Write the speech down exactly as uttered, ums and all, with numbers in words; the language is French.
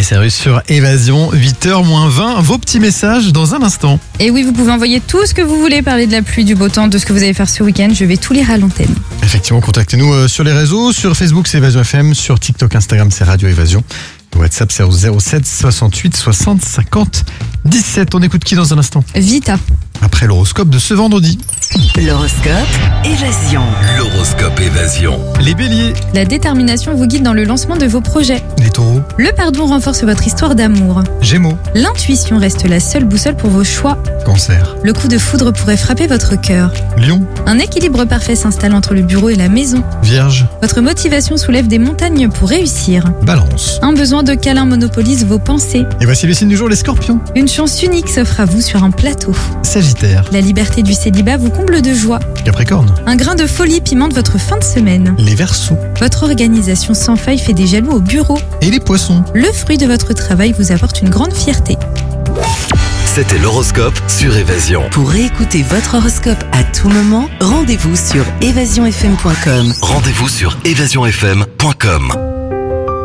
Allez, c'est sur Évasion, huit heures moins vingt. Vos petits messages dans un instant. Et oui, vous pouvez envoyer tout ce que vous voulez, parler de la pluie, du beau temps, de ce que vous allez faire ce week-end. Je vais tout lire à l'antenne. Effectivement, contactez-nous sur les réseaux. Sur Facebook, c'est Évasion F M. Sur TikTok, Instagram, c'est Radio Évasion. WhatsApp, c'est au zéro sept soixante-huit soixante cinquante dix-sept. On écoute qui dans un instant? Vita. Après l'horoscope de ce vendredi. L'horoscope Évasion. L'horoscope Évasion. Les béliers, La détermination vous guide dans le lancement de vos projets. les taureaux, Le pardon renforce votre histoire d'amour. gémeaux, L'intuition reste la seule boussole pour vos choix. cancer, Le coup de foudre pourrait frapper votre cœur. lion, Un équilibre parfait s'installe entre le bureau et la maison. vierge, Votre motivation soulève des montagnes pour réussir. balance. Un besoin de câlin monopolise vos pensées. Et voici les signes du jour, les scorpions, Une chance unique s'offre à vous sur un plateau. sagittaire, La liberté du célibat vous comble de joie. capricorne, Un grain de folie pimente votre fin de semaine. les verseaux Votre organisation sans faille fait des jaloux au bureau. et les poissons. Le fruit de votre travail vous apporte une grande fierté. C'était l'horoscope sur Évasion. Pour réécouter votre horoscope à tout moment, rendez-vous sur évasion f m point com. Rendez-vous sur évasion f m point com.